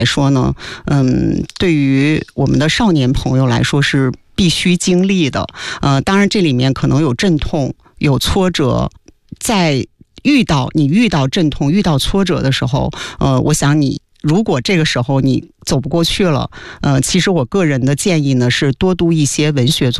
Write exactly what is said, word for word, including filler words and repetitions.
来说呢，嗯，对于我们的少年朋友来说是必须经历的。呃，当然这里面可能有阵痛，有挫折，在遇到你遇到阵痛、遇到挫折的时候，呃，我想你如果这个时候你走不过去了，呃，其实我个人的建议呢是多读一些文学作